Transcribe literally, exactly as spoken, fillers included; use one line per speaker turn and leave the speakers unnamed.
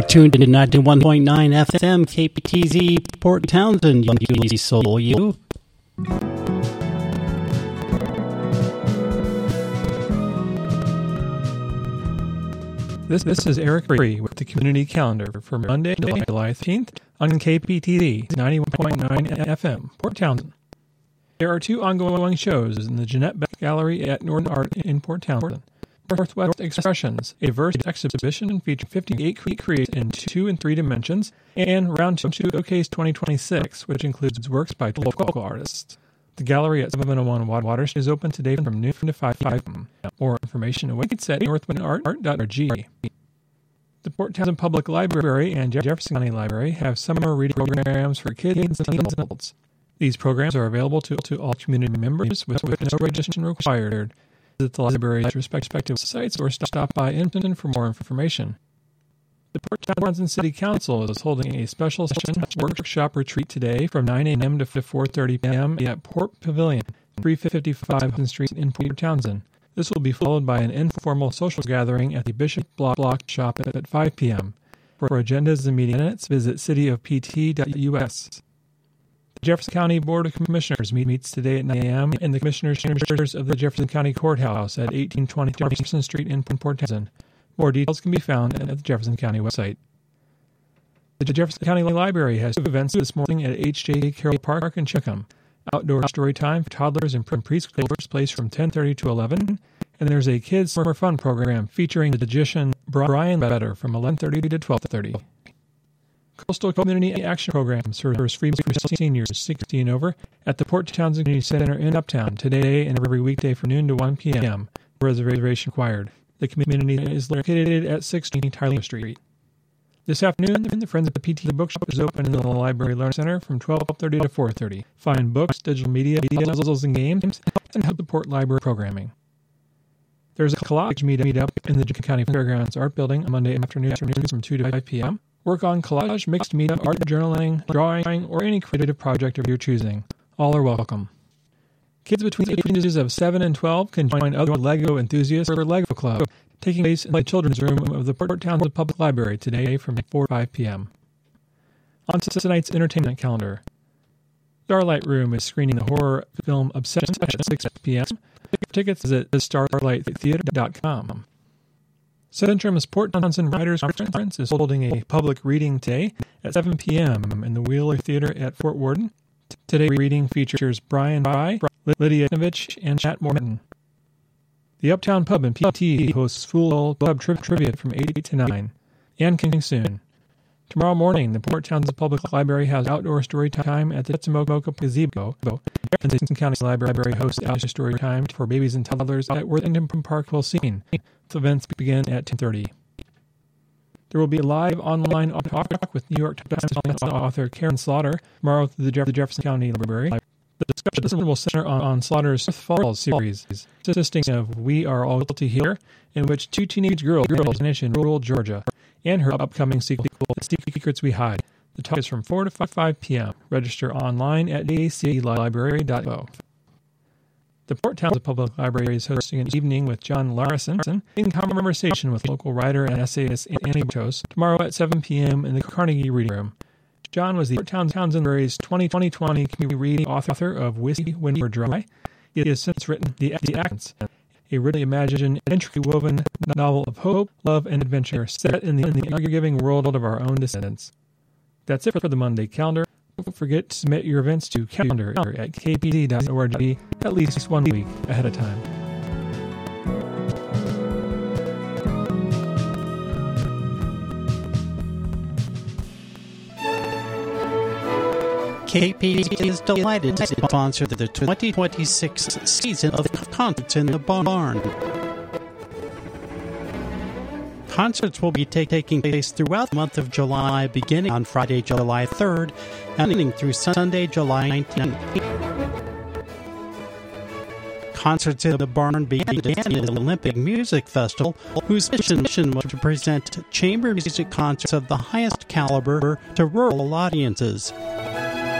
tuned in ninety-one point nine F M K P T Z Port Townsend, you soul, you.
This this is Eric Bree with the community calendar for Monday, July fifteenth on K P T Z ninety-one point nine F M, Port Townsend. There are two ongoing shows in the Jeanette Beck Gallery at Northern Art in Port Townsend. Northwest Expressions, a verse exhibition featuring fifty-eight creates in two and three dimensions, and Round two Showcase twenty twenty-six, which includes works by local artists. The gallery at seven oh one Water Street is open today from noon to five p.m. More information awaits at northwind art dot org. The Port Townsend Public Library and Jefferson County Library have summer reading programs for kids and adults. These programs are available to, to all community members with, with no registration required. Visit the library's respective sites or stop by Inton for more information. The Port Townsend City Council is holding a special session workshop retreat today from nine a.m. to four thirty p.m. at Port Pavilion, three fifty-five Hudson Street in Port Townsend. This will be followed by an informal social gathering at the Bishop Block, Block Shop at five p.m. For agendas and meeting minutes, visit city of p t dot u s. The Jefferson County Board of Commissioners meet, meets today at nine a.m. in the Commissioners' Chambers of the Jefferson County Courthouse at eighteen twenty Jefferson Street in Port Townsend. More details can be found at the Jefferson County website. The Jefferson County Library has two events this morning at H J Carroll Park in Chickham. Outdoor story time for toddlers and preschoolers plays from ten thirty to eleven, and there's a kids' summer fun program featuring the magician Brian Better from eleven thirty to twelve thirty. Coastal Community Action Program serves free for seniors sixty and over at the Port Townsend Community Center in Uptown today and every weekday from noon to one p.m. Reservation required. The community is located at sixteen Tyler Street. This afternoon, the Friends of the P T Bookshop is open in the Library Learning Center from twelve thirty to four thirty. Find books, digital media, puzzles, and games, and help support library programming. There's a collage meetup in the Jefferson County Fairgrounds Art Building on Monday afternoon from two to five p.m. Work on collage, mixed media, art, journaling, drawing, or any creative project of your choosing. All are welcome. Kids between the ages of seven and twelve can join other LEGO enthusiasts for Lego Club, taking place in the children's room of the Port Townsend Public Library today from four to five p.m. On to tonight's entertainment calendar. Starlight Room is screening the horror film Obsession at six p.m. Tickets is at starlight theater dot com. Centrum's Port Townsend Writers Conference is holding a public reading today at seven p.m. in the Wheeler Theater at Fort Worden. Today's reading features Brian Fry, Lydia Ivanovich, and Chat Morton. The Uptown Pub in P T hosts Full Pub tri- Trivia from eight to nine. And coming soon. Tomorrow morning, the Port Townsend Public Library has outdoor story time at the Tetsumoka Gazebo. And the Jefferson County Library hosts outdoor story time for babies and toddlers at Worthington Park Wilsine. The events begin at ten thirty. There will be a live online talk with New York Times author Karen Slaughter tomorrow through the Jefferson County Library. The discussion will center on, on Slaughter's Smith Falls series, consisting of We Are All Guilty Here, in which two teenage girls vanish in rural Georgia, and her upcoming sequel, The Secrets We Hide. The talk is from four to five p.m. Register online at a c library dot o. The Port Townsend Public Library is hosting an evening with John Larson in conversation with local writer and essayist Annie Bartos tomorrow at seven p.m. in the Carnegie Reading Room. John was the Port Townsend Library's twenty twenty community reading author of Whiskey When We're Dry. He has since written The, the Accents, a really imagined, intricately-woven novel of hope, love, and adventure set in the, in the unforgiving world of our own descendants. That's it for the Monday calendar. Don't forget to submit your events to calendar at k p t dot org at least one week ahead of time.
K P T Z is delighted to sponsor the twenty twenty-six season of Concerts in the Barn. Concerts will be take, taking place throughout the month of July, beginning on Friday, July third, and ending through Sunday, July nineteenth. Concerts in the Barn began at the Olympic Music Festival, whose mission was to present chamber music concerts of the highest caliber to rural audiences.